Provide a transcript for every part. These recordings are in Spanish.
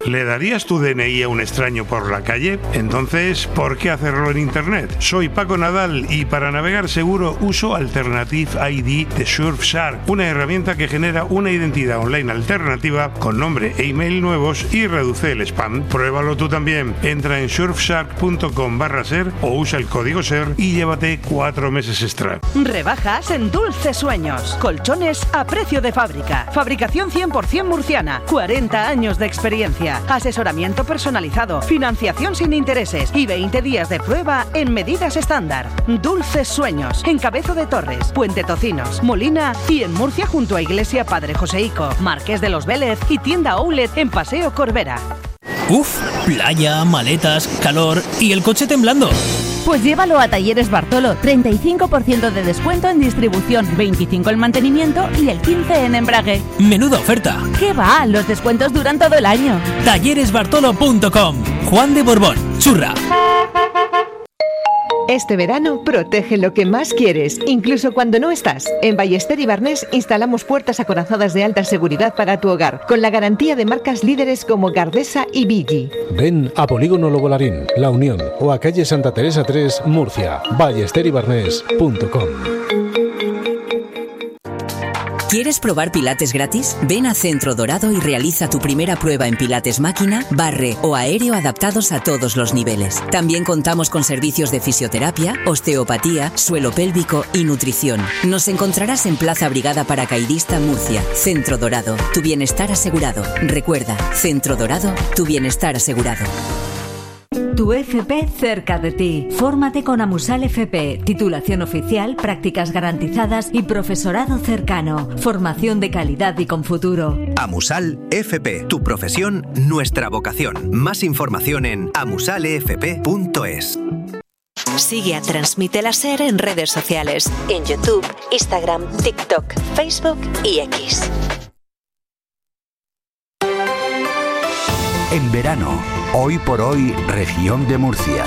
¿Le darías tu DNI a un extraño por la calle? Entonces, ¿por qué hacerlo en Internet? Soy Paco Nadal y para navegar seguro uso Alternative ID de Surfshark, una herramienta que genera una identidad online alternativa con nombre e email nuevos y reduce el spam. Pruébalo tú también. Entra en surfshark.com/ser o usa el código SER y llévate 4 meses extra. Rebajas en Dulces Sueños. Colchones a precio de fábrica. Fabricación 100% murciana. 40 años de experiencia. Asesoramiento personalizado. Financiación sin intereses. Y 20 días de prueba en medidas estándar. Dulces Sueños. En Cabezo de Torres, Puente Tocinos, Molina y en Murcia junto a Iglesia Padre Joseico, Marqués de los Vélez y tienda Outlet en Paseo Corbera. Uf, playa, maletas, calor y el coche temblando. Pues llévalo a Talleres Bartolo, 35% de descuento en distribución, 25% en mantenimiento y el 15% en embrague. ¡Menuda oferta! ¿Qué va? Los descuentos duran todo el año. Talleresbartolo.com. Juan de Borbón, Churra. Este verano protege lo que más quieres, incluso cuando no estás. En Ballester y Barnés instalamos puertas acorazadas de alta seguridad para tu hogar, con la garantía de marcas líderes como Gardesa y Vigi. Ven a Polígono Lobolarín, La Unión o a calle Santa Teresa 3, Murcia. ballesterybarnés.com. ¿Quieres probar Pilates gratis? Ven a Centro Dorado y realiza tu primera prueba en Pilates máquina, barre o aéreo adaptados a todos los niveles. También contamos con servicios de fisioterapia, osteopatía, suelo pélvico y nutrición. Nos encontrarás en Plaza Brigada Paracaidista, Murcia. Centro Dorado, tu bienestar asegurado. Recuerda, Centro Dorado, tu bienestar asegurado. Tu FP cerca de ti. Fórmate con Amusal FP. Titulación oficial, prácticas garantizadas y profesorado cercano. Formación de calidad y con futuro. Amusal FP. Tu profesión, nuestra vocación. Más información en amusalfp.es. Sigue a Transmite la SER en redes sociales. En YouTube, Instagram, TikTok, Facebook y X. En verano, hoy por hoy, región de Murcia.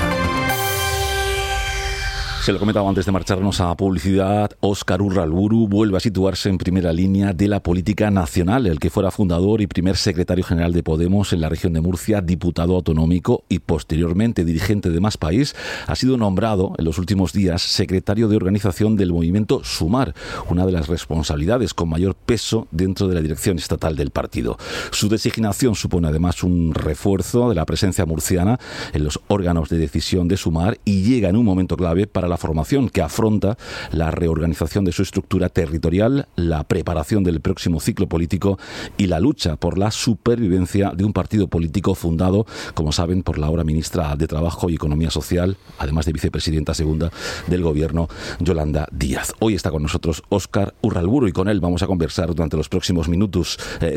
Se lo comentaba antes de marcharnos a publicidad, Óscar Urralburu vuelve a situarse en primera línea de la política nacional, el que fuera fundador y primer secretario general de Podemos en la región de Murcia, diputado autonómico y posteriormente dirigente de Más País, ha sido nombrado en los últimos días secretario de organización del movimiento Sumar, una de las responsabilidades con mayor peso dentro de la dirección estatal del partido. Su designación supone además un refuerzo de la presencia murciana en los órganos de decisión de Sumar y llega en un momento clave para la formación que afronta la reorganización de su estructura territorial, la preparación del próximo ciclo político y la lucha por la supervivencia de un partido político fundado, como saben, por la ahora ministra de Trabajo y Economía Social, además de vicepresidenta segunda del gobierno, Yolanda Díaz. Hoy está con nosotros Óscar Urralburu y con él vamos a conversar durante los próximos minutos.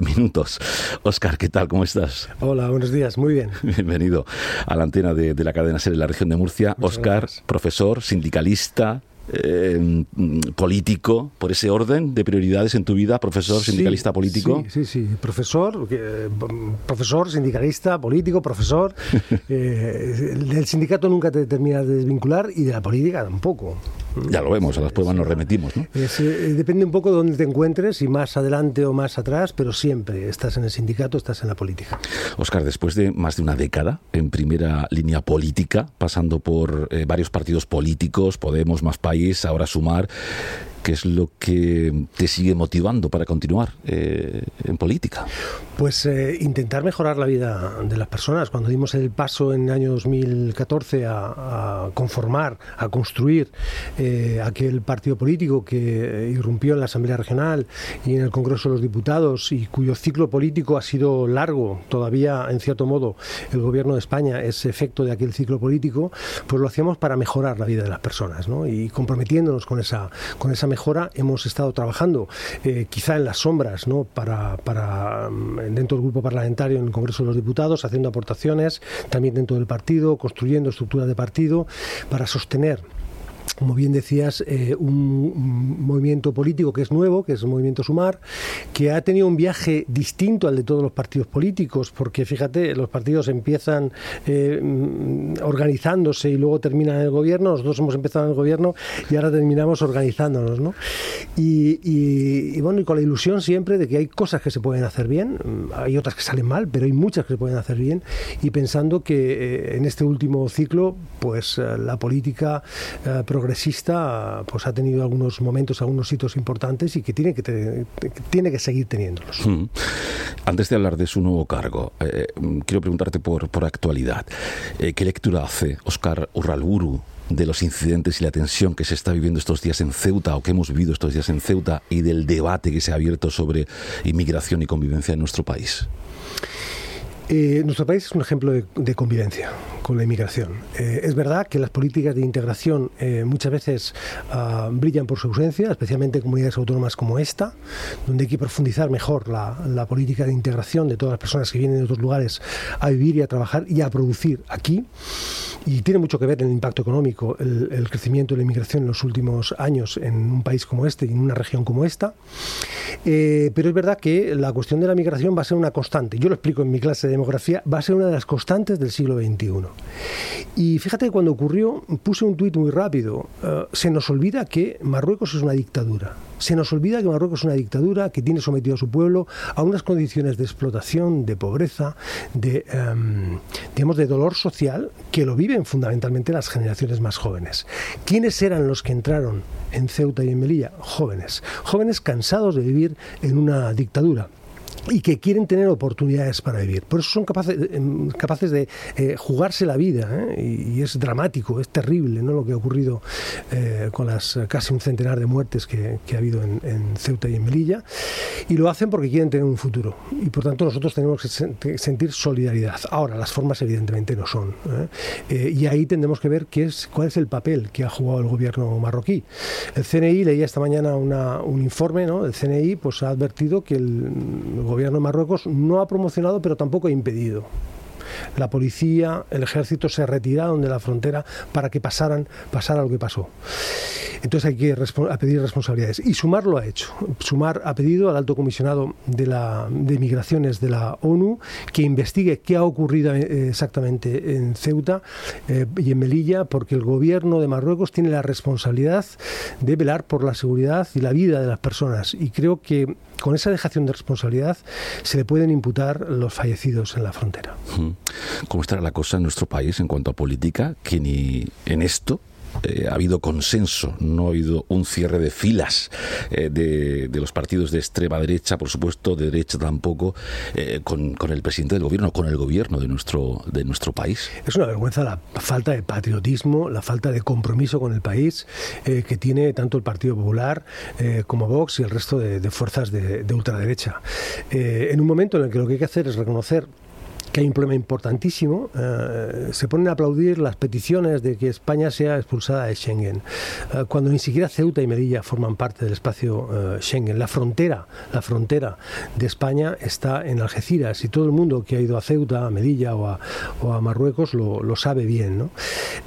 Óscar, ¿qué tal? ¿Cómo estás? Hola, buenos días, muy bien. Bienvenido a la antena de la cadena SER en la región de Murcia. Óscar, profesor, sindicalista, político, por ese orden de prioridades en tu vida, profesor, sindicalista, político. Sí, profesor, sindicalista, político, profesor. Del sindicato nunca te terminas de desvincular y de la política tampoco. Ya lo vemos, a las pruebas nos remitimos, ¿no? Depende un poco de dónde te encuentres, si más adelante o más atrás, pero siempre estás en el sindicato, estás en la política. Óscar, después de más de una década en primera línea política, pasando por varios partidos políticos, Podemos, Más País, ahora Sumar, ¿qué es lo que te sigue motivando para continuar en política? Pues intentar mejorar la vida de las personas. Cuando dimos el paso en el año 2014 a conformar, a construir aquel partido político que irrumpió en la Asamblea Regional y en el Congreso de los Diputados y cuyo ciclo político ha sido largo, todavía en cierto modo el Gobierno de España es efecto de aquel ciclo político, pues lo hacíamos para mejorar la vida de las personas, ¿no? Y comprometiéndonos con esa mejora hemos estado trabajando quizá en las sombras, ¿no? para dentro del grupo parlamentario en el Congreso de los Diputados, haciendo aportaciones también dentro del partido, construyendo estructuras de partido para sostener como bien decías, un movimiento político que es nuevo, que es el Movimiento Sumar, que ha tenido un viaje distinto al de todos los partidos políticos, porque fíjate, los partidos empiezan organizándose y luego terminan en el gobierno. Nosotros hemos empezado en el gobierno y ahora terminamos organizándonos, ¿no? Y bueno, y con la ilusión siempre de que hay cosas que se pueden hacer bien, hay otras que salen mal, pero hay muchas que se pueden hacer bien, y pensando que en este último ciclo, pues la política progresista pues ha tenido algunos momentos, algunos hitos importantes, y que tiene que seguir teniéndolos. Antes de hablar de su nuevo cargo, quiero preguntarte por actualidad. ¿Qué lectura hace Óscar Urralburu de los incidentes y la tensión que se está viviendo estos días en Ceuta, o que hemos vivido estos días en Ceuta, y del debate que se ha abierto sobre inmigración y convivencia en nuestro país? Nuestro país es un ejemplo de convivencia con la inmigración. Es verdad que las políticas de integración muchas veces brillan por su ausencia, especialmente en comunidades autónomas como esta, donde hay que profundizar mejor la política de integración de todas las personas que vienen de otros lugares a vivir y a trabajar y a producir aquí. Y tiene mucho que ver en el impacto económico el crecimiento de la inmigración en los últimos años en un país como este y en una región como esta. Pero es verdad que la cuestión de la migración va a ser una constante. Yo lo explico en mi clase de demografía, va a ser una de las constantes del siglo XXI. Y fíjate que cuando ocurrió, puse un tuit muy rápido. Se nos olvida que Marruecos es una dictadura. Se nos olvida que Marruecos es una dictadura que tiene sometido a su pueblo a unas condiciones de explotación, de pobreza, de dolor social, que lo viven fundamentalmente las generaciones más jóvenes. ¿Quiénes eran los que entraron en Ceuta y en Melilla? Jóvenes cansados de vivir en una dictadura y que quieren tener oportunidades para vivir. Por eso son capaces de jugarse la vida, y es dramático, es terrible, ¿no?, lo que ha ocurrido con las casi un centenar de muertes que ha habido en Ceuta y en Melilla, y lo hacen porque quieren tener un futuro, y por tanto nosotros tenemos que sentir solidaridad. Ahora, las formas evidentemente no son, y ahí tendremos que ver cuál es el papel que ha jugado el gobierno marroquí. El CNI, leía esta mañana un informe, ¿no? El CNI pues ha advertido que el gobierno de Marruecos no ha promocionado, pero tampoco ha impedido. La policía, el ejército se retiraron de la frontera para que pasara lo que pasó. Entonces hay que pedir responsabilidades. Y Sumar lo ha hecho. Sumar ha pedido al alto comisionado de migraciones de la ONU que investigue qué ha ocurrido exactamente en Ceuta y en Melilla, porque el gobierno de Marruecos tiene la responsabilidad de velar por la seguridad y la vida de las personas. Y creo que con esa dejación de responsabilidad se le pueden imputar los fallecidos en la frontera. ¿Cómo estará la cosa en nuestro país en cuanto a política? Que ni en esto ha habido consenso, no ha habido un cierre de filas de los partidos de extrema derecha, por supuesto, de derecha tampoco, con el presidente del gobierno, con el gobierno de nuestro país. Es una vergüenza la falta de patriotismo, la falta de compromiso con el país que tiene tanto el Partido Popular como Vox y el resto de fuerzas de ultraderecha. En un momento en el que lo que hay que hacer es reconocer que hay un problema importantísimo, se ponen a aplaudir las peticiones de que España sea expulsada de Schengen, cuando ni siquiera Ceuta y Melilla forman parte del espacio Schengen. La frontera de España está en Algeciras, y todo el mundo que ha ido a Ceuta, a Melilla o a Marruecos lo sabe bien, ¿no?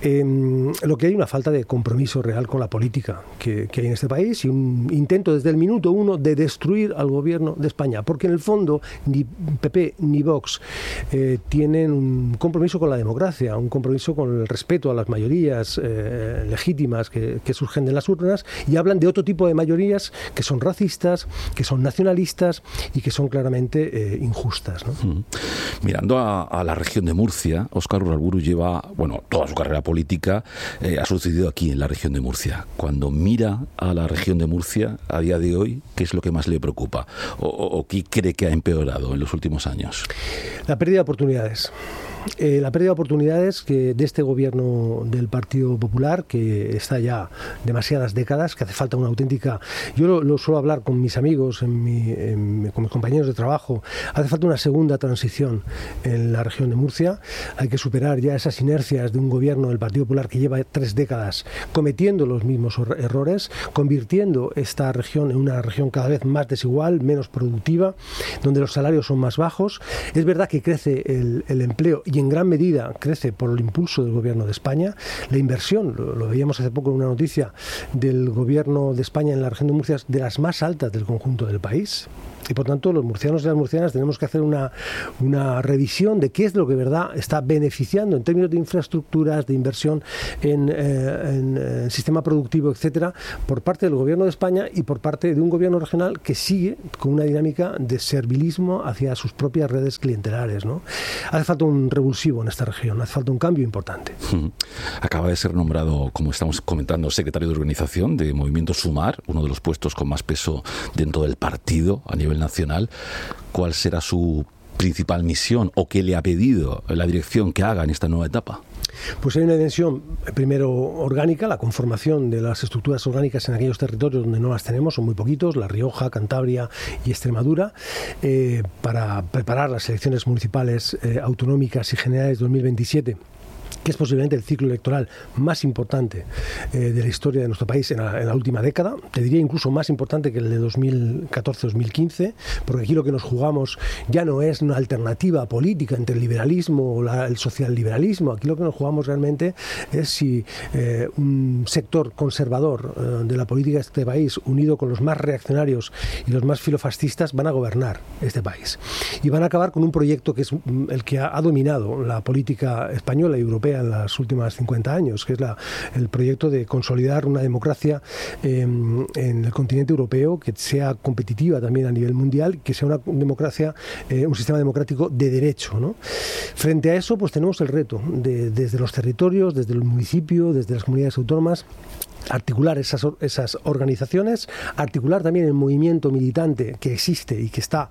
Lo que hay una falta de compromiso real con la política que hay en este país, y un intento desde el minuto uno de destruir al gobierno de España, porque en el fondo ni PP ni Vox tienen un compromiso con la democracia, un compromiso con el respeto a las mayorías legítimas que surgen de las urnas, y hablan de otro tipo de mayorías que son racistas, que son nacionalistas y que son claramente injustas, ¿no? Mirando a la región de Murcia, Óscar Urralburu lleva, toda su carrera política ha sucedido aquí en la región de Murcia. Cuando mira a la región de Murcia a día de hoy, ¿qué es lo que más le preocupa? ¿O qué cree que ha empeorado en los últimos años? La pérdida de oportunidades. La pérdida de oportunidades de este gobierno del Partido Popular, que está ya demasiadas décadas, que hace falta una auténtica... Yo lo suelo hablar con mis amigos, con mis compañeros de trabajo. Hace falta una segunda transición en la región de Murcia. Hay que superar ya esas inercias de un gobierno del Partido Popular que lleva 3 décadas cometiendo los mismos errores, convirtiendo esta región en una región cada vez más desigual, menos productiva, donde los salarios son más bajos. Es verdad que crece el empleo y en gran medida crece por el impulso del Gobierno de España. La inversión, lo veíamos hace poco en una noticia del Gobierno de España en la región de Murcia, es de las más altas del conjunto del país. Y por tanto los murcianos y las murcianas tenemos que hacer una revisión de qué es lo que de verdad está beneficiando en términos de infraestructuras, de inversión en sistema productivo, etcétera, por parte del Gobierno de España y por parte de un gobierno regional que sigue con una dinámica de servilismo hacia sus propias redes clientelares, ¿no? Hace falta un revulsivo en esta región, hace falta un cambio importante. Acaba de ser nombrado, como estamos comentando, secretario de organización de Movimiento Sumar, uno de los puestos con más peso dentro del partido a nivel nacional. ¿Cuál será su principal misión o qué le ha pedido la dirección que haga en esta nueva etapa? Pues hay una dimensión, primero, orgánica, la conformación de las estructuras orgánicas en aquellos territorios donde no las tenemos, son muy poquitos, La Rioja, Cantabria y Extremadura, para preparar las elecciones municipales, autonómicas y generales de 2027, que es posiblemente el ciclo electoral más importante de la historia de nuestro país en la última década. Te diría incluso más importante que el de 2014-2015, porque aquí lo que nos jugamos ya no es una alternativa política entre el liberalismo o el socialliberalismo. Aquí lo que nos jugamos realmente es si un sector conservador de la política de este país, unido con los más reaccionarios y los más filofascistas, van a gobernar este país. Y van a acabar con un proyecto que es el que ha dominado la política española y europea en los últimos 50 años, que es el proyecto de consolidar una democracia en el continente europeo que sea competitiva también a nivel mundial, que sea una democracia, un sistema democrático de derecho, ¿no? Frente a eso, pues tenemos el reto desde los territorios, desde el municipio, desde las comunidades autónomas, articular esas organizaciones, articular también el movimiento militante que existe y que está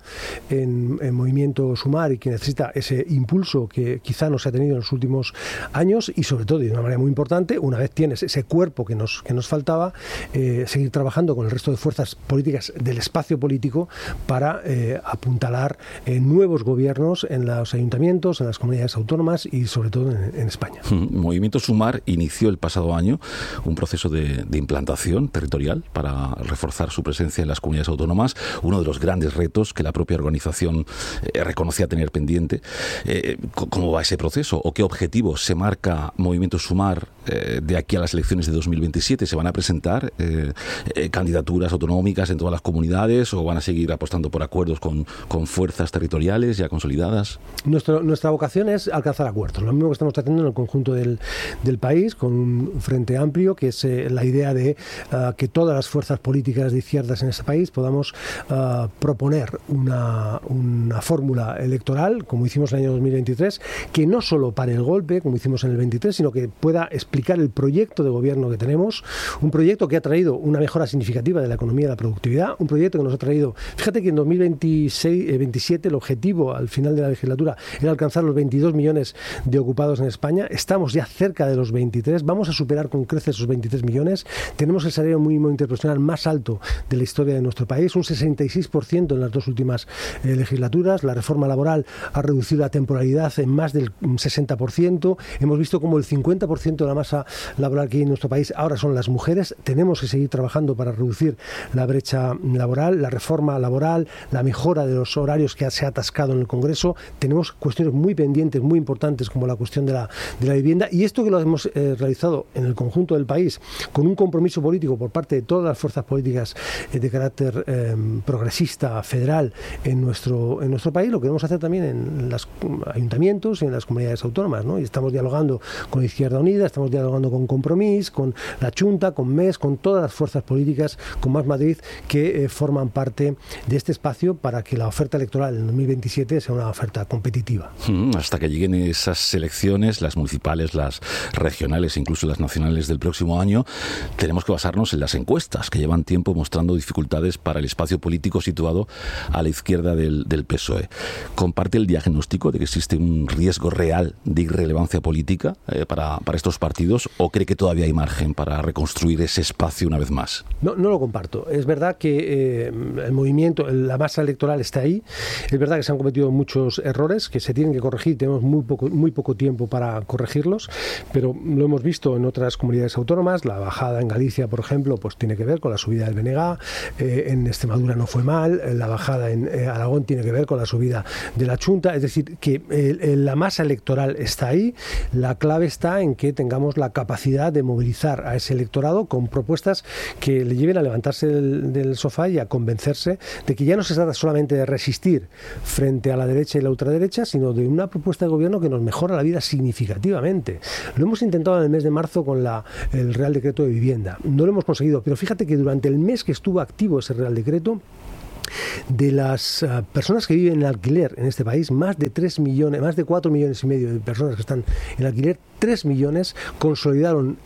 en Movimiento Sumar y que necesita ese impulso que quizá no se ha tenido en los últimos años, y sobre todo, y de una manera muy importante, una vez tienes ese cuerpo que nos faltaba, seguir trabajando con el resto de fuerzas políticas del espacio político para apuntalar nuevos gobiernos en los ayuntamientos, en las comunidades autónomas y sobre todo en España. Movimiento Sumar inició el pasado año un proceso de implantación territorial para reforzar su presencia en las comunidades autónomas, uno de los grandes retos que la propia organización reconocía tener pendiente. ¿Cómo va ese proceso o qué objetivos se marca Movimiento Sumar de aquí a las elecciones de 2027? ¿Se van a presentar candidaturas autonómicas en todas las comunidades o van a seguir apostando por acuerdos con fuerzas territoriales ya consolidadas? Nuestra vocación es alcanzar acuerdos, lo mismo que estamos haciendo en el conjunto del país, con un frente amplio, que es la idea de que todas las fuerzas políticas de izquierdas en este país podamos proponer una fórmula electoral, como hicimos en el año 2023, que no solo pare el golpe, como hicimos en el 23, sino que pueda explicar el proyecto de gobierno que tenemos, un proyecto que ha traído una mejora significativa de la economía y la productividad, un proyecto que nos ha traído, fíjate que en 2027 el objetivo al final de la legislatura era alcanzar los 22 millones de ocupados en España, estamos ya cerca de los 23, vamos a superar con creces esos 23 millones, tenemos el salario mínimo interprofesional más alto de la historia de nuestro país, un 66% en las dos últimas legislaturas, la reforma laboral ha reducido la temporalidad en más del 60%, hemos visto como el 50% de la masa laboral que hay en nuestro país ahora son las mujeres, tenemos que seguir trabajando para reducir la brecha laboral, la reforma laboral, la mejora de los horarios que se ha atascado en el Congreso, tenemos cuestiones muy pendientes, muy importantes como la cuestión de la vivienda, y esto que lo hemos realizado en el conjunto del país con un compromiso político por parte de todas las fuerzas políticas de carácter progresista, federal en nuestro país, lo queremos hacer también en los ayuntamientos y en las comunidades autónomas, ¿no? Y estamos dialogando con Izquierda Unida, estamos dialogando con Compromís, con la Junta, con MES, con todas las fuerzas políticas, con Más Madrid, que forman parte de este espacio para que la oferta electoral en 2027 sea una oferta competitiva. Hasta que lleguen esas elecciones, las municipales, las regionales e incluso las nacionales del próximo año, tenemos que basarnos en las encuestas que llevan tiempo mostrando dificultades para el espacio político situado a la izquierda del PSOE. ¿Comparte el diagnóstico de que existe un riesgo real de irrelevancia política para estos partidos partidos, o cree que todavía hay margen para reconstruir ese espacio una vez más? No lo comparto. Es verdad que el movimiento, la masa electoral está ahí. Es verdad que se han cometido muchos errores que se tienen que corregir. Tenemos muy poco tiempo para corregirlos, pero lo hemos visto en otras comunidades autónomas. La bajada en Galicia, por ejemplo, pues tiene que ver con la subida del BNG. En Extremadura no fue mal. La bajada en Aragón tiene que ver con la subida de la Chunta. Es decir, que la masa electoral está ahí. La clave está en que tengamos la capacidad de movilizar a ese electorado con propuestas que le lleven a levantarse del sofá y a convencerse de que ya no se trata solamente de resistir frente a la derecha y la ultraderecha, sino de una propuesta de gobierno que nos mejora la vida significativamente. Lo hemos intentado en el mes de marzo con el Real Decreto de Vivienda. No lo hemos conseguido, pero fíjate que durante el mes que estuvo activo ese Real Decreto, de las personas que viven en alquiler en este país, más de 4,5 millones de personas que están en alquiler, 3 millones consolidaron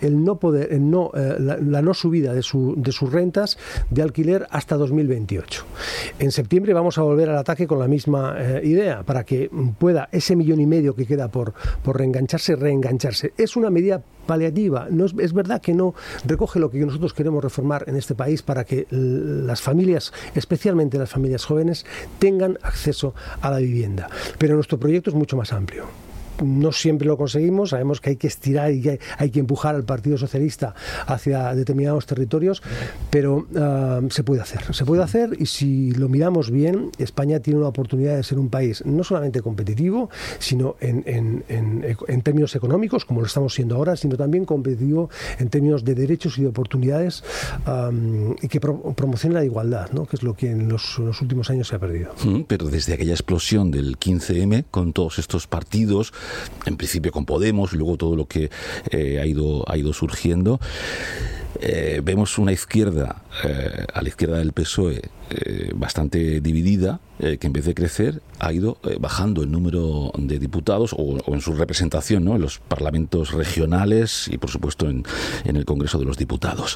la no subida de sus rentas de alquiler hasta 2028. En septiembre vamos a volver al ataque con la misma idea, para que pueda ese 1,5 millones que queda por reengancharse. Es una medida paliativa. No es verdad que no recoge lo que nosotros queremos reformar en este país para que las familias, especialmente las familias jóvenes, tengan acceso a la vivienda. Pero nuestro proyecto es mucho más amplio. No siempre lo conseguimos, sabemos que hay que estirar y que hay que empujar al Partido Socialista hacia determinados territorios, pero se puede hacer, y si lo miramos bien, España tiene una oportunidad de ser un país no solamente competitivo, sino en términos económicos, como lo estamos siendo ahora, sino también competitivo en términos de derechos y de oportunidades, y que promocione la igualdad, ¿no? Que es lo que en los últimos años se ha perdido. Pero desde aquella explosión del 15M, con todos estos partidos, en principio con Podemos, luego todo lo que ha ido surgiendo, vemos una izquierda, a la izquierda del PSOE, bastante dividida, que en vez de crecer ha ido bajando el número de diputados o en su representación, ¿no?, en los parlamentos regionales y por supuesto en el Congreso de los Diputados.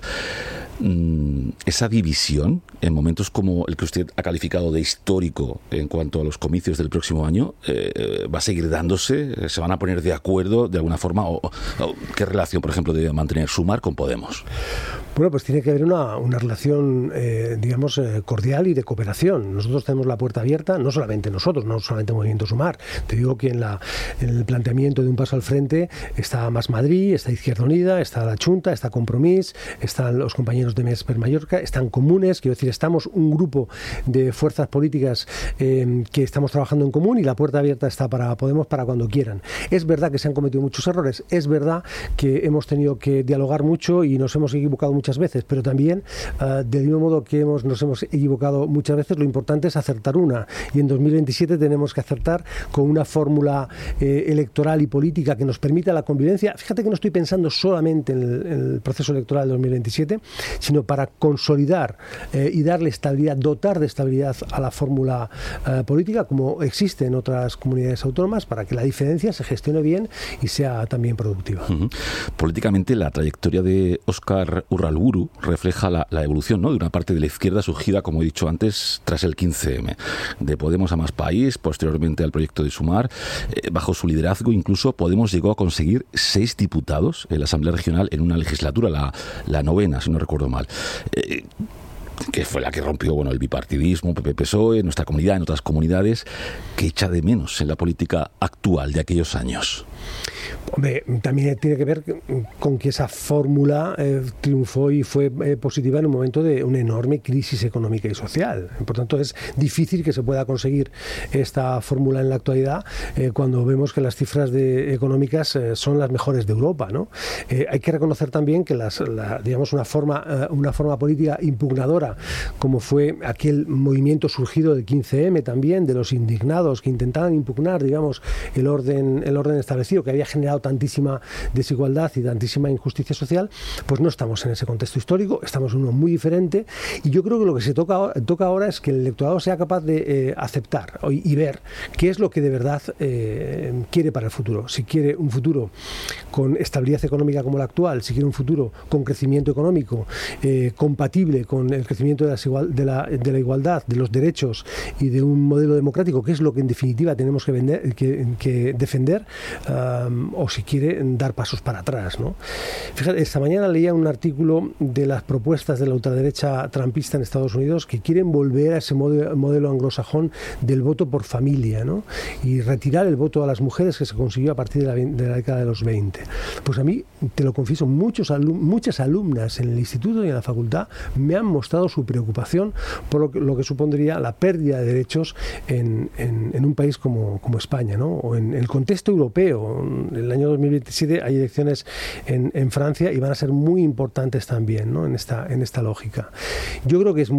Esa división, en momentos como el que usted ha calificado de histórico en cuanto a los comicios del próximo año, ¿va a seguir dándose? ¿Se van a poner de acuerdo de alguna forma? ¿O qué relación, por ejemplo, debe mantener Sumar con Podemos? Bueno, pues tiene que haber una relación, digamos, cordial y de cooperación. Nosotros tenemos la puerta abierta, no solamente nosotros, no solamente Movimiento Sumar. Te digo que en el planteamiento de un paso al frente está Más Madrid, está Izquierda Unida, está la Chunta, está Compromís, están los compañeros de Més per Mallorca, están Comunes, quiero decir, estamos un grupo de fuerzas políticas que estamos trabajando en común, y la puerta abierta está para Podemos para cuando quieran. Es verdad que se han cometido muchos errores, es verdad que hemos tenido que dialogar mucho y nos hemos equivocado muchas veces, pero también del mismo modo que nos hemos equivocado muchas veces, lo importante es acertar una, y en 2027 tenemos que acertar con una fórmula electoral y política que nos permita la convivencia. Fíjate que no estoy pensando solamente en el proceso electoral de 2027, sino para consolidar y darle estabilidad, dotar de estabilidad a la fórmula política, como existe en otras comunidades autónomas, para que la diferencia se gestione bien y sea también productiva. Políticamente, la trayectoria de Óscar Urralburu refleja la evolución, ¿no?, de una parte de la izquierda surgida, como he dicho antes, tras el 15M. De Podemos a Más País, posteriormente al proyecto de Sumar. Bajo su liderazgo, incluso Podemos llegó a conseguir 6 diputados en la Asamblea Regional en una legislatura, la novena, si no recuerdo mal. Que fue la que rompió el bipartidismo, PP-PSOE, en nuestra comunidad, en otras comunidades. ¿Qué echa de menos en la política actual de aquellos años? Hombre, también tiene que ver con que esa fórmula triunfó y fue positiva en un momento de una enorme crisis económica y social. Por tanto, es difícil que se pueda conseguir esta fórmula en la actualidad cuando vemos que las cifras económicas son las mejores de Europa, ¿no? Hay que reconocer también que digamos una forma política impugnadora, como fue aquel movimiento surgido del 15M también, de los indignados que intentaban impugnar, digamos, el orden establecido, que había generado tantísima desigualdad y tantísima injusticia social, pues no estamos en ese contexto histórico, estamos en uno muy diferente, y yo creo que lo que se toca ahora es que el electorado sea capaz de aceptar y ver qué es lo que de verdad quiere para el futuro. Si quiere un futuro con estabilidad económica como la actual, si quiere un futuro con crecimiento económico compatible con el crecimiento de la igualdad, de los derechos y de un modelo democrático, que es lo que en definitiva tenemos que defender, o si quiere dar pasos para atrás, ¿no? Fíjate, esta mañana leía un artículo de las propuestas de la ultraderecha trumpista en Estados Unidos que quieren volver a ese modelo anglosajón del voto por familia, ¿no? Y retirar el voto a las mujeres que se consiguió a partir de la década de los 20. Pues a mí, te lo confieso, muchas alumnas en el instituto y en la facultad me han mostrado su preocupación por lo que supondría la pérdida de derechos en un país como España, ¿no? O en el contexto europeo. En el año 2027 hay elecciones en Francia y van a ser muy importantes también, ¿no? en esta lógica. Yo creo que es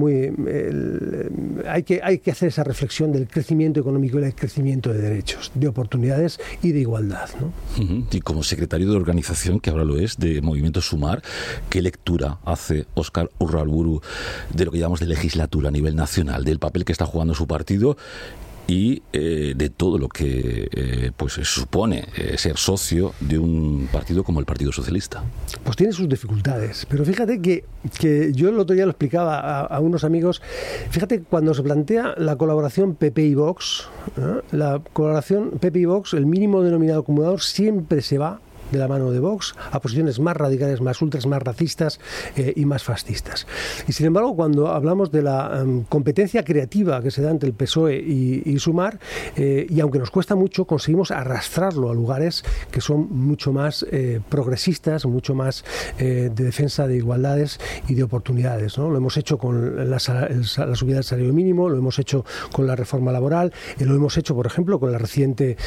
hay que hacer esa reflexión del crecimiento económico y del crecimiento de derechos, de oportunidades y de igualdad, ¿no? Y como secretario de organización, que ahora lo es, de Movimiento Sumar, ¿qué lectura hace Óscar Urralburu de lo que llamamos de legislatura a nivel nacional, del papel que está jugando su partido y de todo lo que pues supone ser socio de un partido como el Partido Socialista? Pues tiene sus dificultades, pero fíjate que yo el otro día lo explicaba a unos amigos. Fíjate, cuando se plantea la colaboración PP y Vox, la colaboración PP y Vox, el mínimo denominador acumulador siempre se va de la mano de Vox a posiciones más radicales, más ultras, más racistas y más fascistas. Y sin embargo, cuando hablamos de la competencia creativa que se da entre el PSOE y Sumar, y aunque nos cuesta mucho, conseguimos arrastrarlo a lugares que son mucho más progresistas, mucho más de defensa de igualdades y de oportunidades, ¿no? Lo hemos hecho con la subida del salario mínimo, lo hemos hecho con la reforma laboral, lo hemos hecho, por ejemplo, con la reciente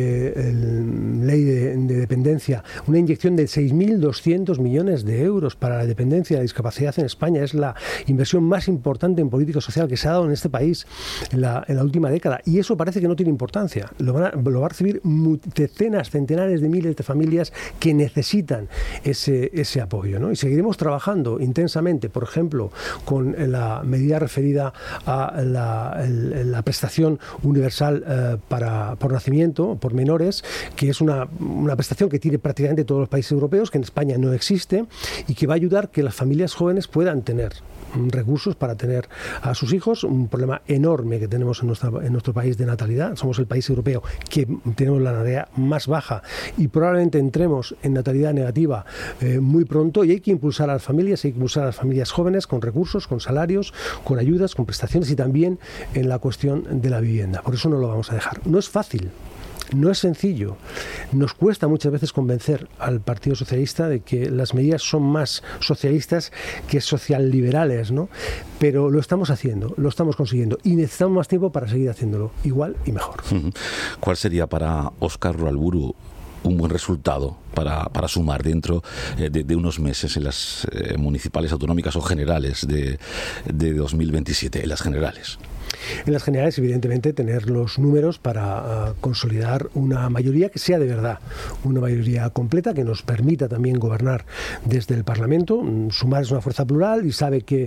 ley de dependencia, una inyección de 6.200 millones de euros para la dependencia y la discapacidad en España. Es la inversión más importante en política social que se ha dado en este país en la última década, y eso parece que no tiene importancia. Lo va a recibir decenas, centenares de miles de familias que necesitan ese apoyo, ¿no? Y seguiremos trabajando intensamente, por ejemplo, con la medida referida a la prestación universal por nacimiento, por menores, que es una prestación que tiene prácticamente todos los países europeos, que en España no existe, y que va a ayudar que las familias jóvenes puedan tener recursos para tener a sus hijos. Un problema enorme que tenemos en nuestro país de natalidad. Somos el país europeo que tenemos la natalidad más baja y probablemente entremos en natalidad negativa muy pronto, y hay que impulsar a las familias, jóvenes con recursos, con salarios, con ayudas, con prestaciones, y también en la cuestión de la vivienda. Por eso no lo vamos a dejar. No es fácil. No es sencillo. Nos cuesta muchas veces convencer al Partido Socialista de que las medidas son más socialistas que socialliberales, ¿no? Pero lo estamos haciendo, lo estamos consiguiendo, y necesitamos más tiempo para seguir haciéndolo igual y mejor. ¿Cuál sería para Óscar Urralburu un buen resultado para Sumar dentro de unos meses en las municipales, autonómicas o generales de 2027, en las generales? En las generales, evidentemente, tener los números para consolidar una mayoría que sea de verdad, una mayoría completa que nos permita también gobernar desde el Parlamento. Sumar es una fuerza plural y sabe que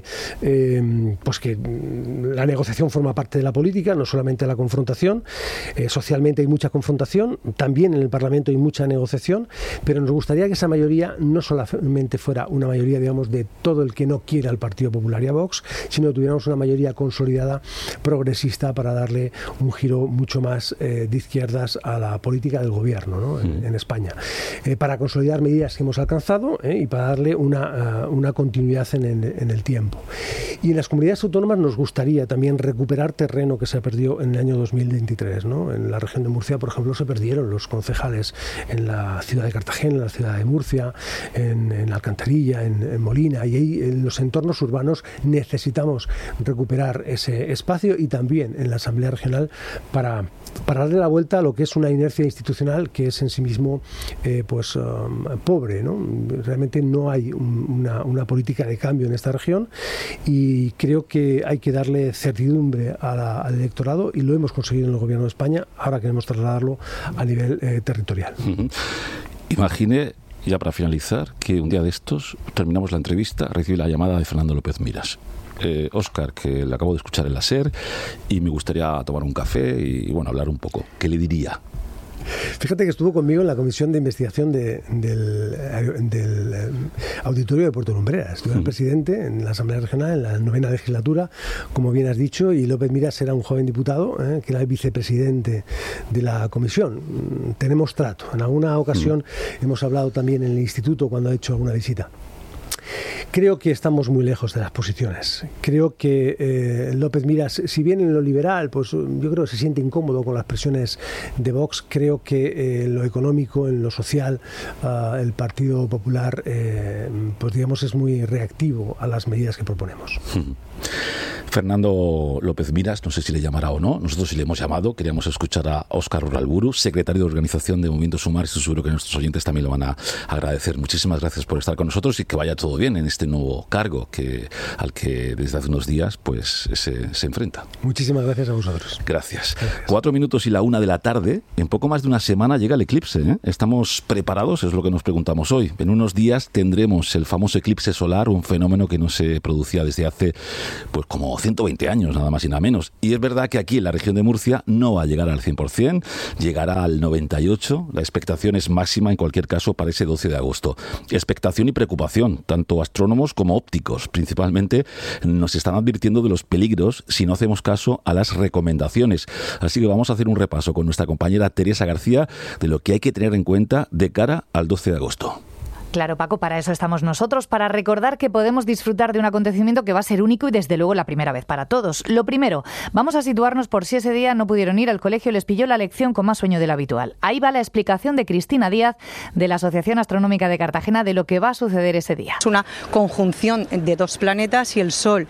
la negociación forma parte de la política, no solamente la confrontación. Socialmente hay mucha confrontación, también en el Parlamento hay mucha negociación, pero nos gustaría que esa mayoría no solamente fuera una mayoría, digamos, de todo el que no quiera al Partido Popular y a Vox, sino que tuviéramos una mayoría consolidada progresista para darle un giro mucho más de izquierdas a la política del gobierno, ¿no? en España, para consolidar medidas que hemos alcanzado y para darle una continuidad en el tiempo. Y en las comunidades autónomas nos gustaría también recuperar terreno que se perdió en el año 2023, ¿no? En la región de Murcia, por ejemplo, se perdieron los concejales en la ciudad de Cartagena, en la ciudad de Murcia, en Alcantarilla, en Molina, y ahí en los entornos urbanos necesitamos recuperar ese espacio, y también en la Asamblea Regional para darle la vuelta a lo que es una inercia institucional que es en sí mismo pobre, ¿no? Realmente no hay una política de cambio en esta región, y creo que hay que darle certidumbre al electorado, y lo hemos conseguido en el Gobierno de España. Ahora queremos trasladarlo a nivel territorial. Imagine, ya para finalizar, que un día de estos terminamos la entrevista, recibe la llamada de Fernando López Miras. Óscar, que le acabo de escuchar en la SER y me gustaría tomar un café y hablar un poco. ¿Qué le diría? Fíjate que estuvo conmigo en la comisión de investigación del auditorio de Puerto Lumbreras. Estuve el presidente en la Asamblea Regional en la 9ª legislatura, como bien has dicho, y López Miras era un joven diputado que era el vicepresidente de la comisión. Tenemos trato. En alguna ocasión hemos hablado también en el instituto cuando ha hecho alguna visita. Creo que estamos muy lejos de las posiciones. Creo que López Miras, si bien en lo liberal, pues yo creo que se siente incómodo con las presiones de Vox, creo que en lo económico, en lo social, el Partido Popular, pues digamos, es muy reactivo a las medidas que proponemos. Fernando López Miras, no sé si le llamará o no, nosotros sí le hemos llamado, queríamos escuchar a Óscar Urralburu, secretario de organización de Movimiento Sumar, y seguro que nuestros oyentes también lo van a agradecer. Muchísimas gracias por estar con nosotros y que vaya todo bien en este nuevo cargo al que desde hace unos días pues se enfrenta. Muchísimas gracias a vosotros. Gracias. 4 minutos y la 1 de la tarde, en poco más de una semana llega el eclipse, ¿eh? ¿Estamos preparados? Es lo que nos preguntamos hoy. En unos días tendremos el famoso eclipse solar, un fenómeno que no se producía desde hace pues como 120 años, nada más y nada menos. Y es verdad que aquí en la región de Murcia no va a llegar al 100%, llegará al 98%. La expectación es máxima en cualquier caso para ese 12 de agosto. Expectación y preocupación, tanto astrónomos como ópticos. Principalmente nos están advirtiendo de los peligros si no hacemos caso a las recomendaciones. Así que vamos a hacer un repaso con nuestra compañera Teresa García de lo que hay que tener en cuenta de cara al 12 de agosto. Claro, Paco, para eso estamos nosotros, para recordar que podemos disfrutar de un acontecimiento que va a ser único y desde luego la primera vez para todos. Lo primero, vamos a situarnos por si ese día no pudieron ir al colegio y les pilló la lección con más sueño del habitual. Ahí va la explicación de Cristina Díaz, de la Asociación Astronómica de Cartagena, de lo que va a suceder ese día. Es una conjunción de dos planetas y el Sol.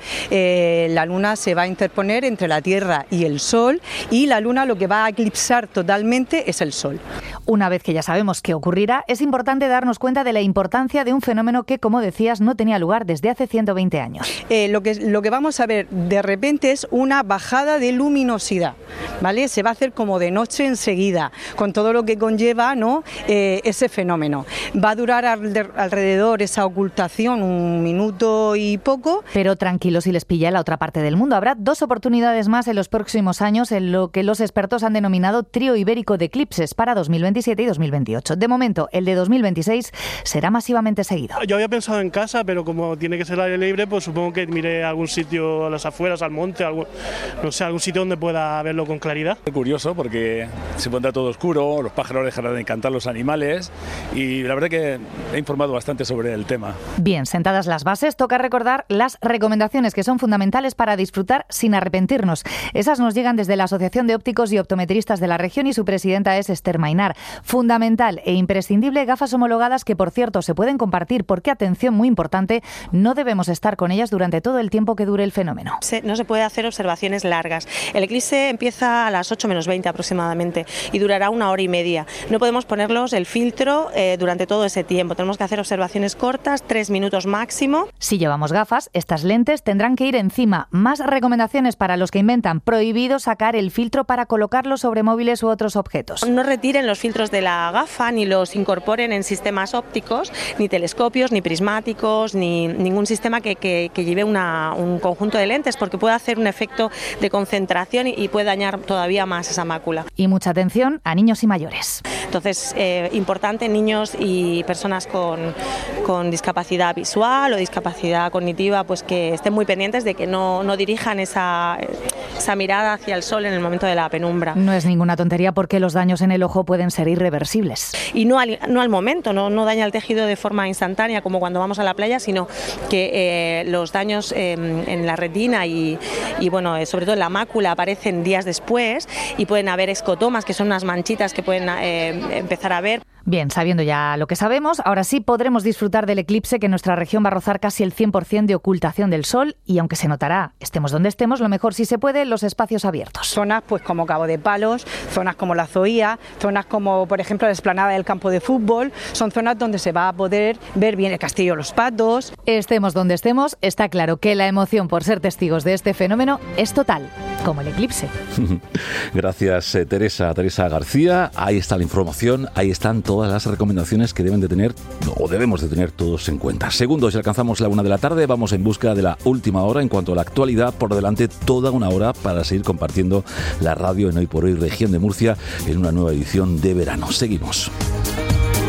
La Luna se va a interponer entre la Tierra y el Sol, y la Luna lo que va a eclipsar totalmente es el Sol. Una vez que ya sabemos qué ocurrirá, es importante darnos cuenta de la importancia de un fenómeno que, como decías, no tenía lugar desde hace 120 años. Lo que vamos a ver de repente es una bajada de luminosidad, ¿vale? Se va a hacer como de noche enseguida, con todo lo que conlleva, ¿no? Ese fenómeno. Va a durar alrededor esa ocultación 1 minuto y poco. Pero tranquilos, si les pilla en la otra parte del mundo. Habrá 2 oportunidades más en los próximos años en lo que los expertos han denominado trío ibérico de eclipses para 2027 y 2028. De momento, el de 2026 será masivamente seguido. Yo había pensado en casa, pero como tiene que ser al aire libre, pues supongo que miré algún sitio a las afueras, al monte, algún sitio donde pueda verlo con claridad. Es curioso porque se pondrá todo oscuro, los pájaros dejarán de cantar, los animales, y la verdad que he informado bastante sobre el tema. Bien, sentadas las bases, toca recordar las recomendaciones que son fundamentales para disfrutar sin arrepentirnos. Esas nos llegan desde la Asociación de Ópticos y Optometristas de la región y su presidenta es Esther Mainar. Fundamental e imprescindible, gafas homologadas que, por cierto, se pueden compartir porque, atención muy importante, no debemos estar con ellas durante todo el tiempo que dure el fenómeno. No se puede hacer observaciones largas. El eclipse empieza a las 8 menos 20 aproximadamente y durará 1 hora y media. No podemos ponerlos el filtro durante todo ese tiempo. Tenemos que hacer observaciones cortas, 3 minutos máximo. Si llevamos gafas, estas lentes tendrán que ir encima. Más recomendaciones para los que inventan: prohibido sacar el filtro para colocarlo sobre móviles u otros objetos. No retiren los filtros de la gafa ni los incorporen en sistemas ópticos, ni telescopios, ni prismáticos, ni ningún sistema que lleve un conjunto de lentes, porque puede hacer un efecto de concentración y puede dañar todavía más esa mácula. Y mucha atención a niños y mayores. Entonces, importante, niños y personas con discapacidad visual o discapacidad cognitiva, pues que estén muy pendientes de que no dirijan esa mirada hacia el sol en el momento de la penumbra. No es ninguna tontería porque los daños en el ojo pueden ser irreversibles. Y no al momento, no daña el tejido de forma instantánea como cuando vamos a la playa, sino que los daños en la retina y bueno, sobre todo en la mácula aparecen días después y pueden haber escotomas, que son unas manchitas que pueden empezar a ver. Bien, sabiendo ya lo que sabemos, ahora sí podremos disfrutar del eclipse, que en nuestra región va a rozar casi el 100% de ocultación del sol, y aunque se notará, estemos donde estemos, lo mejor si se puede, los espacios abiertos. Zonas pues como Cabo de Palos, zonas como la Zoía, zonas como por ejemplo la explanada del campo de fútbol, son zonas donde se va a poder ver bien el Castillo de los Patos. Estemos donde estemos, está claro que la emoción por ser testigos de este fenómeno es total. como el eclipse. Gracias, Teresa García. Ahí está la información, ahí están todas las recomendaciones que debemos de tener todos en cuenta. Segundos, y alcanzamos la 1 de la tarde, vamos en busca de la última hora en cuanto a la actualidad. Por delante toda una hora para seguir compartiendo la radio en Hoy por Hoy Región de Murcia en una nueva edición de verano. Seguimos.